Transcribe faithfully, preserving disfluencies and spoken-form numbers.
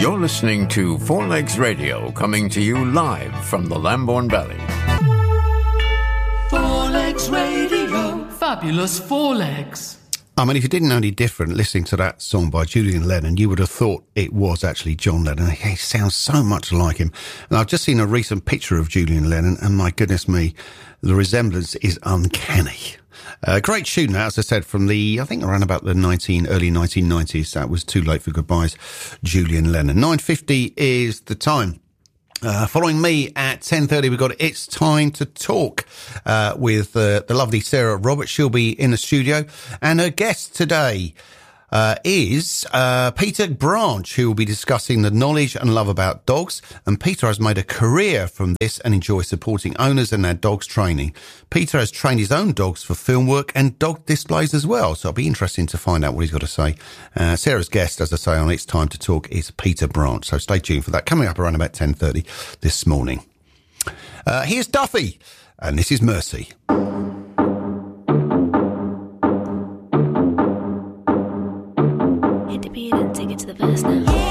You're listening to Four Legs Radio, coming to you live from the Lambourne Valley. Four Legs Radio. Fabulous Four Legs. I mean, if you didn't know any different listening to that song by Julian Lennon, you would have thought it was actually John Lennon. He sounds so much like him. And I've just seen a recent picture of Julian Lennon, and my goodness me, the resemblance is uncanny. Uh, great tune, as I said, from the, I think around about the nineteen early nineteen nineties. That was Too Late for Goodbyes, Julian Lennon. nine fifty is the time. Uh, following me at ten thirty, we've got It's Time to Talk uh, with uh, the lovely Sarah Roberts. She'll be in the studio. And her guest today uh, is uh, Peter Branch, who will be discussing the knowledge and love about dogs. And Peter has made a career from this and enjoys supporting owners and their dogs' training. Peter has trained his own dogs for film work and dog displays as well. So it'll be interesting to find out what he's got to say. Uh, Sarah's guest, as I say, on It's Time to Talk is Peter Branch. So stay tuned for that. Coming up around about ten thirty this morning. Uh, here's Duffy, and this is Mercy. Hit the beat and take it to the verse now.